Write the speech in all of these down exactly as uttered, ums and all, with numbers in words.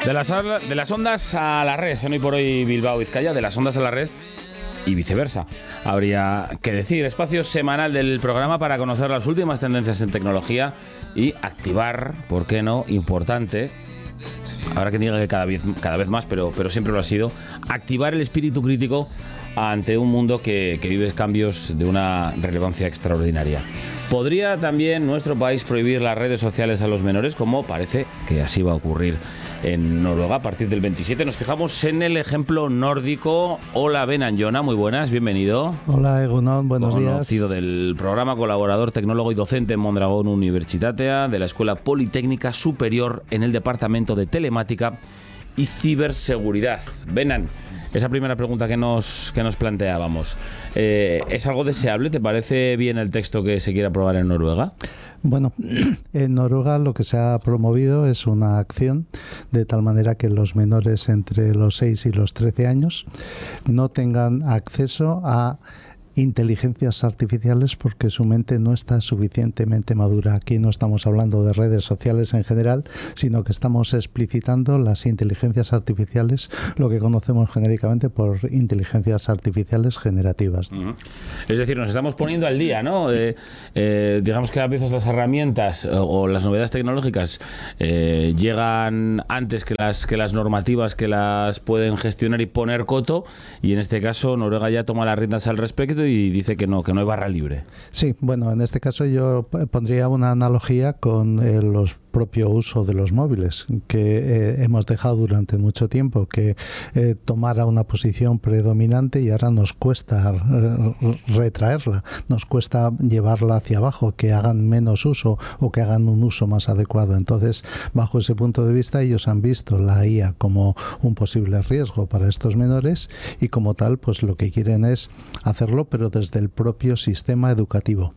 De las, de las ondas a la red, en Hoy por Hoy Bilbao Vizcaya, de las ondas a la red y viceversa. Habría que decir, espacio semanal del programa para conocer las últimas tendencias en tecnología y activar, ¿por qué no? Importante, habrá que diga que cada vez, cada vez más, pero, pero siempre lo ha sido, activar el espíritu crítico ante un mundo que, que vive cambios de una relevancia extraordinaria. ¿Podría también nuestro país prohibir las redes sociales a los menores, como parece que así va a ocurrir en Noruega a partir del veintisiete? Nos fijamos en el ejemplo nórdico. Hola, Benan Jona, muy buenas, bienvenido. Hola, Egunon, buenos Conocido días. Conocido del programa, colaborador, tecnólogo y docente en Mondragón Universitatea, de la Escuela Politécnica Superior en el Departamento de Telemática y Ciberseguridad. Benan, esa primera pregunta que nos, que nos planteábamos, eh, ¿es algo deseable? ¿Te parece bien el texto que se quiere aprobar en Noruega? Bueno, en Noruega lo que se ha promovido es una acción de tal manera que los menores entre los seis y los trece años no tengan acceso a inteligencias artificiales porque su mente no está suficientemente madura. Aquí no estamos hablando de redes sociales en general, sino que estamos explicitando las inteligencias artificiales, lo que conocemos genéricamente por inteligencias artificiales generativas. Uh-huh. Es decir, nos estamos poniendo al día, ¿no? Eh, eh, digamos que a veces las herramientas o, o las novedades tecnológicas eh, llegan antes que las, que las normativas que las pueden gestionar y poner coto, y en este caso Noruega ya toma las riendas al respecto y dice que no, que no hay barra libre. Sí, bueno, en este caso yo pondría una analogía con eh, los propio uso de los móviles, que eh, hemos dejado durante mucho tiempo que eh, tomara una posición predominante y ahora nos cuesta eh, retraerla, nos cuesta llevarla hacia abajo, que hagan menos uso o que hagan un uso más adecuado. Entonces, bajo ese punto de vista, ellos han visto la I A como un posible riesgo para estos menores y como tal, pues lo que quieren es hacerlo, pero desde el propio sistema educativo.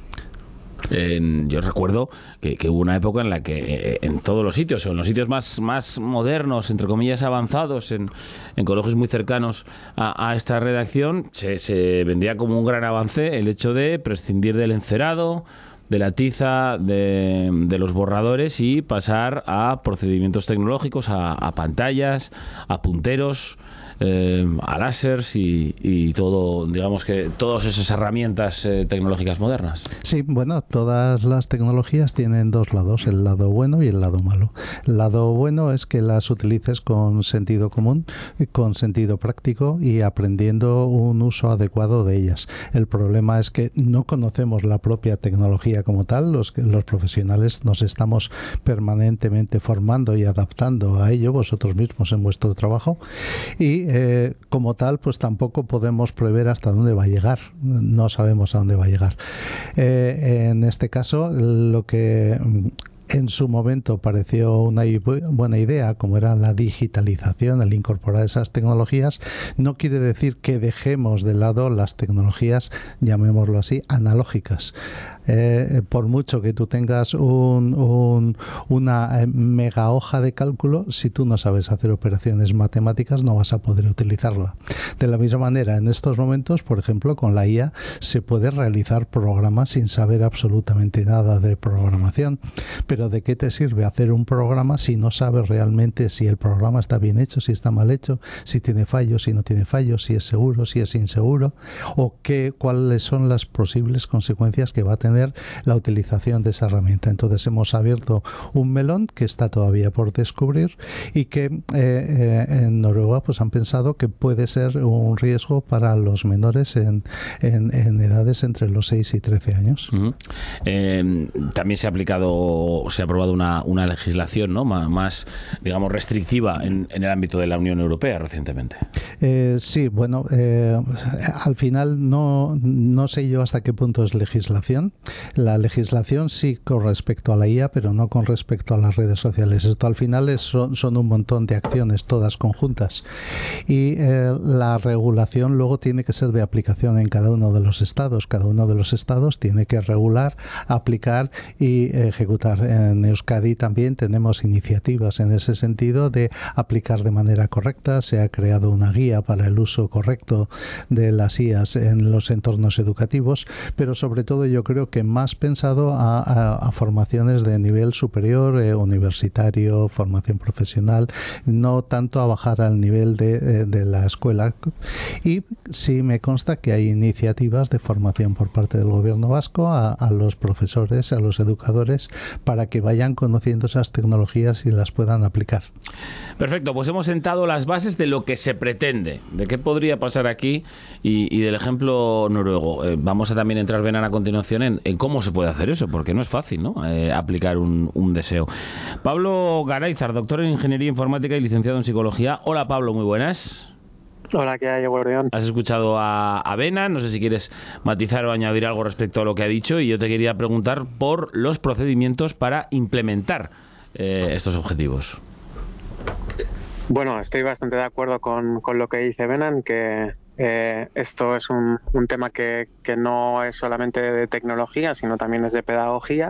Eh, yo recuerdo que, que hubo una época en la que eh, en todos los sitios, o en los sitios más, más modernos, entre comillas avanzados, en, en colegios muy cercanos a, a esta redacción, se, se vendía como un gran avance el hecho de prescindir del encerado, de la tiza, de, de los borradores y pasar a procedimientos tecnológicos, a, a pantallas, a punteros, eh, a láseres y, y todo, digamos que todas esas herramientas eh, tecnológicas modernas. Sí, bueno, todas las tecnologías tienen dos lados, el lado bueno y el lado malo. El lado bueno es que las utilices con sentido común, con sentido práctico y aprendiendo un uso adecuado de ellas. El problema es que no conocemos la propia tecnología como tal, los, los profesionales nos estamos permanentemente formando y adaptando a ello, vosotros mismos en vuestro trabajo, y eh, como tal, pues tampoco podemos prever hasta dónde va a llegar, no sabemos a dónde va a llegar. Eh, en este caso, lo que en su momento pareció una buena idea, como era la digitalización, el incorporar esas tecnologías, no quiere decir que dejemos de lado las tecnologías, llamémoslo así, analógicas. Eh, por mucho que tú tengas un, un, una mega hoja de cálculo, si tú no sabes hacer operaciones matemáticas no vas a poder utilizarla. De la misma manera, en estos momentos, por ejemplo, con la I A se puede realizar programas sin saber absolutamente nada de programación. Pero ¿de qué te sirve hacer un programa si no sabes realmente si el programa está bien hecho, si está mal hecho, si tiene fallos, si no tiene fallos, si es seguro, si es inseguro, o qué, cuáles son las posibles consecuencias que va a tener la utilización de esa herramienta? Entonces hemos abierto un melón que está todavía por descubrir y que eh, eh, en Noruega pues han pensado que puede ser un riesgo para los menores en, en, en edades entre los seis y trece años. Uh-huh. Eh, también se ha aplicado, se ha aprobado una, una legislación, ¿no?, más, más, digamos, restrictiva en, en el ámbito de la Unión Europea recientemente. Eh, sí, bueno, eh, al final no, no sé yo hasta qué punto es legislación. La legislación sí con respecto a la I A, pero no con respecto a las redes sociales. Esto al final es, son, son un montón de acciones, todas conjuntas. Y eh, la regulación luego tiene que ser de aplicación en cada uno de los estados. Cada uno de los estados tiene que regular, aplicar y ejecutar. en Euskadi también tenemos iniciativas en ese sentido de aplicar de manera correcta. Se ha creado una guía para el uso correcto de las I As en los entornos educativos, pero sobre todo yo creo que más pensado a, a, a formaciones de nivel superior, eh, universitario, formación profesional, no tanto a bajar al nivel de, eh, de la escuela. Y sí me consta que hay iniciativas de formación por parte del gobierno vasco a, a los profesores, a los educadores, para que vayan conociendo esas tecnologías y las puedan aplicar. Perfecto, pues hemos sentado las bases de lo que se pretende, de qué podría pasar aquí y, y del ejemplo noruego. Eh, vamos a también entrar, Benan, a continuación en, en cómo se puede hacer eso, porque no es fácil, ¿no? Eh, aplicar un, un deseo. Pablo Garayzar, doctor en Ingeniería Informática y licenciado en Psicología. Hola, Pablo, muy buenas. Hola, ¿qué hay, Guardián? Has escuchado a, a Benan, no sé si quieres matizar o añadir algo respecto a lo que ha dicho, y yo te quería preguntar por los procedimientos para implementar eh, estos objetivos. Bueno, estoy bastante de acuerdo con, con lo que dice Benan, que eh, esto es un, un tema que, que no es solamente de tecnología, sino también es de pedagogía,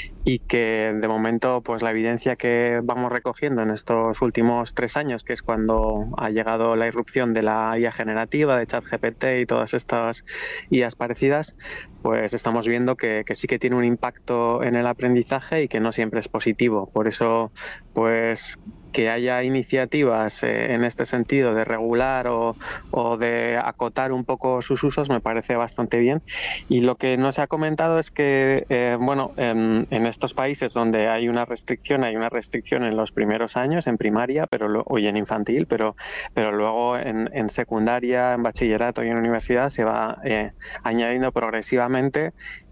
y que de momento pues la evidencia que vamos recogiendo en estos últimos tres años, que es cuando ha llegado la irrupción de la I A generativa, de ChatGPT y todas estas I As parecidas, pues estamos viendo que, que sí que tiene un impacto en el aprendizaje y que no siempre es positivo. Por eso, pues que haya iniciativas eh, en este sentido de regular o, o de acotar un poco sus usos me parece bastante bien. Y lo que no se ha comentado es que, eh, bueno, en, en estos países donde hay una restricción, hay una restricción en los primeros años, en primaria, pero lo, y en infantil, pero, pero luego en, en secundaria, en bachillerato y en universidad se va eh, añadiendo progresivamente.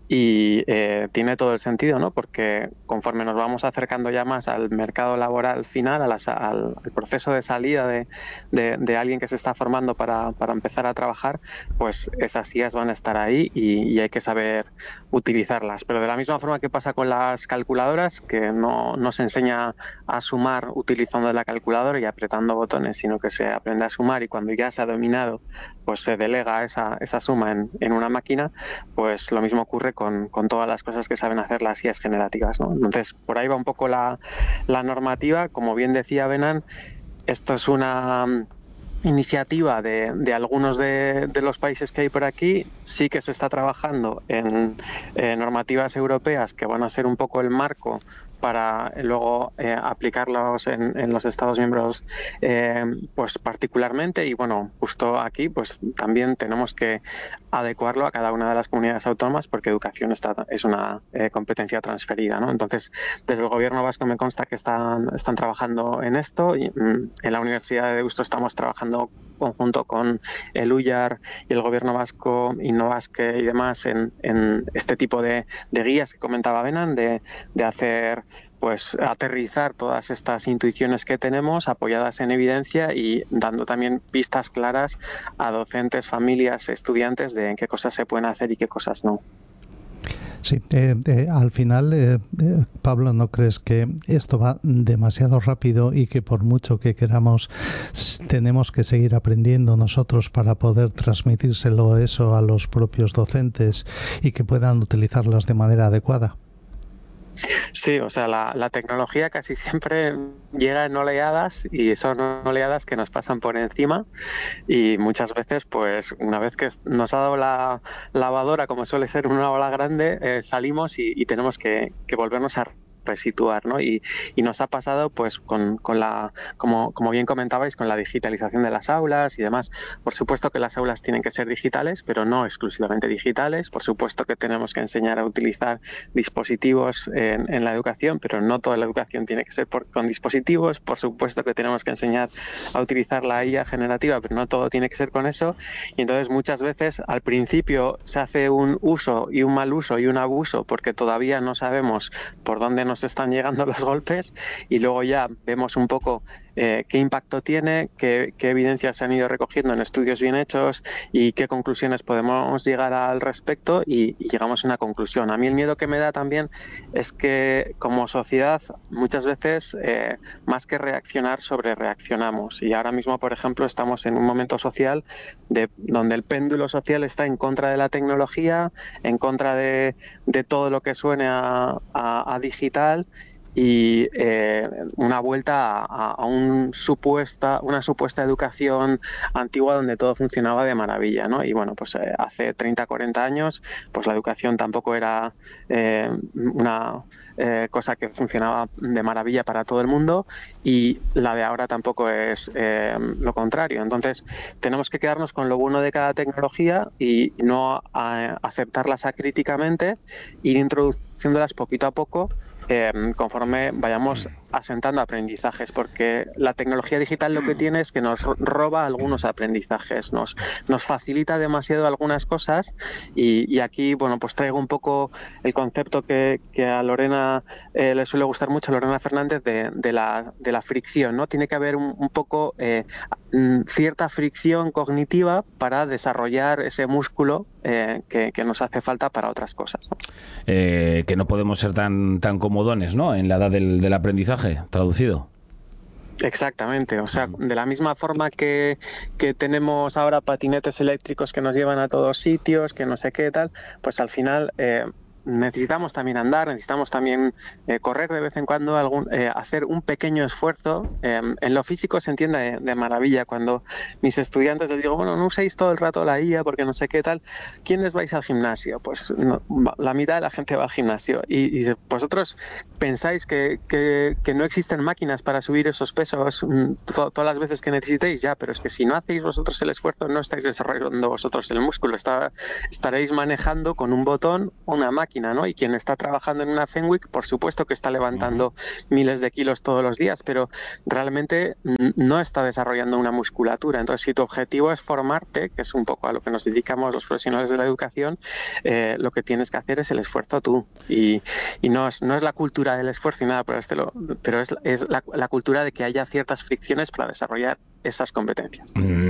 Y eh, tiene todo el sentido, ¿no? Porque conforme nos vamos acercando ya más al mercado laboral final, a la, al, al proceso de salida de, de, de alguien que se está formando para, para empezar a trabajar, pues esas I As van a estar ahí y, y hay que saber utilizarlas. Pero de la misma forma que pasa con las calculadoras, que no, no se enseña a sumar utilizando la calculadora y apretando botones, sino que se aprende a sumar, y cuando ya se ha dominado, pues se delega esa, esa suma en, en una máquina, pues lo mismo ocurre Con, con todas las cosas que saben hacer las I As generativas, ¿no? Entonces, por ahí va un poco la, la normativa. Como bien decía Benan, esto es una iniciativa de, de algunos de, de los países que hay por aquí. Sí que se está trabajando en eh, normativas europeas que van a ser un poco el marco para luego eh, aplicarlos en, en los Estados miembros eh, pues particularmente, y bueno, justo aquí pues también tenemos que adecuarlo a cada una de las comunidades autónomas, porque educación está, es una eh, competencia transferida, ¿no? Entonces, desde el gobierno vasco me consta que están, están trabajando en esto, y mm, en la Universidad de Deusto estamos trabajando conjunto con el U Y A R y el gobierno vasco, Innovasque y demás en, en este tipo de, de guías que comentaba Benan, de, de hacer pues aterrizar todas estas intuiciones que tenemos apoyadas en evidencia y dando también pistas claras a docentes, familias, estudiantes de en qué cosas se pueden hacer y qué cosas no. Sí, eh, eh, al final, eh, eh, Pablo, ¿no crees que esto va demasiado rápido y que por mucho que queramos tenemos que seguir aprendiendo nosotros para poder transmitírselo eso a los propios docentes y que puedan utilizarlas de manera adecuada? Sí, o sea, la, la tecnología casi siempre llega en oleadas, y son oleadas que nos pasan por encima, y muchas veces, pues una vez que nos ha dado la lavadora, como suele ser una ola grande, eh, salimos y, y tenemos que, que volvernos a resituar, ¿no? Y, y nos ha pasado pues con, con la, como, como bien comentabais, con la digitalización de las aulas y demás. Por supuesto que las aulas tienen que ser digitales, pero no exclusivamente digitales. Por supuesto que tenemos que enseñar a utilizar dispositivos en, en la educación, pero no toda la educación tiene que ser por, con dispositivos. Por supuesto que tenemos que enseñar a utilizar la I A generativa, pero no todo tiene que ser con eso. Y entonces muchas veces al principio se hace un uso y un mal uso y un abuso porque todavía no sabemos por dónde nos están llegando los golpes, y luego ya vemos un poco eh, qué impacto tiene, qué, qué evidencias se han ido recogiendo en estudios bien hechos y qué conclusiones podemos llegar al respecto y, y llegamos a una conclusión. A mí el miedo que me da también es que como sociedad muchas veces eh, más que reaccionar, sobre reaccionamos, y ahora mismo, por ejemplo, estamos en un momento social de, donde el péndulo social está en contra de la tecnología, en contra de, de todo lo que suene a, a, a digital, y eh, una vuelta a, a un supuesta, una supuesta educación antigua donde todo funcionaba de maravilla, ¿no? Y bueno, pues eh, hace treinta, cuarenta años pues la educación tampoco era eh, una eh, cosa que funcionaba de maravilla para todo el mundo, y la de ahora tampoco es eh, lo contrario. Entonces tenemos que quedarnos con lo bueno de cada tecnología y no a, aceptarlas acríticamente, ir introduciéndolas poquito a poco, Eh, conforme vayamos asentando aprendizajes, porque la tecnología digital lo que tiene es que nos roba algunos aprendizajes, nos, nos facilita demasiado algunas cosas, y, y aquí, bueno, pues traigo un poco el concepto que, que a Lorena eh, le suele gustar mucho, a Lorena Fernández, de, de, la, de la fricción, ¿no? Tiene que haber un, un poco eh, cierta fricción cognitiva para desarrollar ese músculo eh, que, que nos hace falta para otras cosas, ¿no? Eh, que no podemos ser tan, tan comodones, ¿no?, en la edad del, del aprendizaje, traducido. Exactamente, o sea, de la misma forma que, que tenemos ahora patinetes eléctricos que nos llevan a todos sitios, que no sé qué tal, pues al final eh, necesitamos también andar, necesitamos también eh, correr de vez en cuando, algún, eh, hacer un pequeño esfuerzo. Eh, en lo físico se entiende de, de maravilla. Cuando mis estudiantes les digo, bueno, no uséis todo el rato la I A porque no sé qué tal, ¿quiénes vais al gimnasio? Pues no, la mitad de la gente va al gimnasio. Y, y vosotros pensáis que, que, que no existen máquinas para subir esos pesos to, todas las veces que necesitéis, ya, pero es que si no hacéis vosotros el esfuerzo, no estáis desarrollando vosotros el músculo, está, estaréis manejando con un botón una máquina, ¿no? Y quien está trabajando en una Fenwick, por supuesto que está levantando uh-huh. miles de kilos todos los días, pero realmente no está desarrollando una musculatura. Entonces, si tu objetivo es formarte, que es un poco a lo que nos dedicamos los profesionales de la educación, eh, lo que tienes que hacer es el esfuerzo tú. Y, y no, es, no es la cultura del esfuerzo y nada por el estilo, pero es, es la, la cultura de que haya ciertas fricciones para desarrollar esas competencias.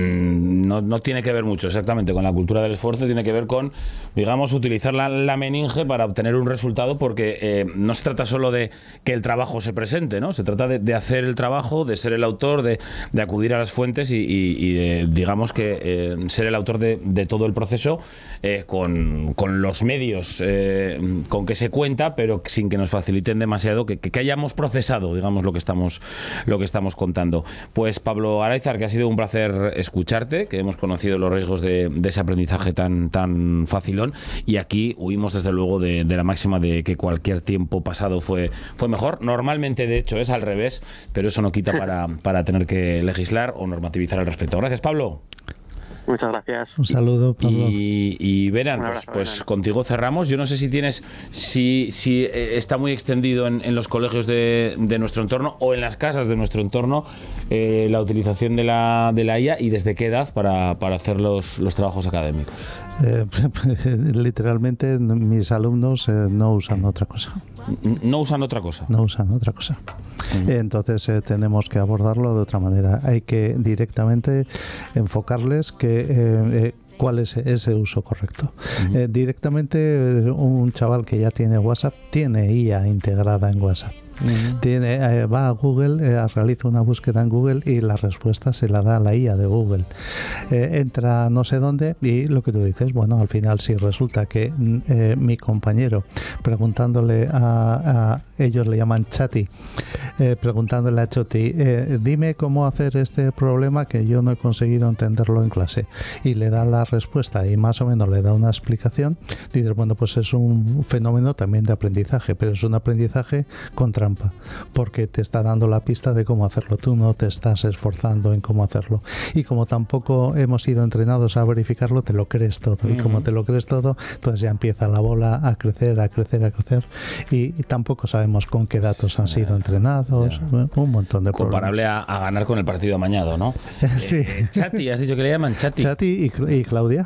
Mm, no, no tiene que ver mucho exactamente con la cultura del esfuerzo, tiene que ver con, digamos, utilizar la, la meninge para obtener un resultado, porque eh, no se trata solo de que el trabajo se presente, ¿no? Se trata de, de hacer el trabajo, de ser el autor, de, de acudir a las fuentes y, y, y de, digamos que eh, ser el autor de, de todo el proceso eh, con, con los medios eh, con que se cuenta, pero sin que nos faciliten demasiado, que, que hayamos procesado, digamos, lo que estamos, lo que estamos contando. Pues Pablo Araiza, que ha sido un placer escucharte, que hemos conocido los riesgos de, de ese aprendizaje tan, tan facilón, y aquí huimos desde luego de, de la máxima de que cualquier tiempo pasado fue, fue mejor. Normalmente, de hecho, es al revés, pero eso no quita para, para tener que legislar o normativizar al respecto. Gracias, Pablo. Muchas gracias. Un saludo, Pablo. Y, y verán, pues, abrazo, pues contigo cerramos. Yo no sé si tienes, si, si está muy extendido en, en los colegios de, de nuestro entorno o en las casas de nuestro entorno eh, la utilización de la, de la I A, y desde qué edad para, para hacer los, los trabajos académicos. Eh, literalmente mis alumnos eh, no usan otra cosa. No usan otra cosa. No usan otra cosa. Uh-huh. Entonces eh, tenemos que abordarlo de otra manera. Hay que directamente enfocarles que eh, eh, cuál es ese uso correcto. Uh-huh. Eh, directamente eh, un chaval que ya tiene WhatsApp tiene I A integrada en WhatsApp. Uh-huh. Tiene, eh, va a Google, eh, realiza una búsqueda en Google y la respuesta se la da a la I A de Google. Eh, entra no sé dónde y lo que tú dices, bueno, al final si resulta que eh, mi compañero preguntándole a, a ellos le llaman Chati, eh, preguntándole a Choti, eh, dime cómo hacer este problema que yo no he conseguido entenderlo en clase, y le da la respuesta y más o menos le da una explicación, dices, bueno, pues es un fenómeno también de aprendizaje, pero es un aprendizaje con trampa, porque te está dando la pista de cómo hacerlo, tú no te estás esforzando en cómo hacerlo, y como tampoco hemos sido entrenados a verificarlo, te lo crees todo, uh-huh. y como te lo crees todo, entonces ya empieza la bola a crecer, a crecer, a crecer, y, y tampoco sabemos con qué datos han sido entrenados, yeah. un montón de comparable problemas. A, a ganar con el partido amañado, ¿no? Sí. Eh, Chati, has dicho que le llaman Chati. Chati y, y Claudia.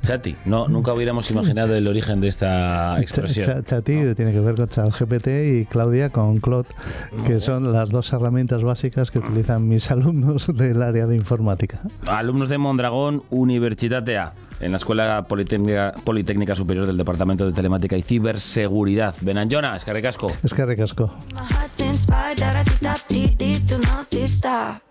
Chati, no, nunca hubiéramos imaginado el origen de esta expresión. Ch- ch- Chati no. Tiene que ver con ChatGPT y Claudia con Claude, que son las dos herramientas básicas que utilizan mis alumnos del área de informática. Alumnos de Mondragón Universitatea, en la Escuela Politécnica, Politécnica Superior del Departamento de Telemática y Ciberseguridad. Benanjona, eskerrik asko. Eskerrik asko.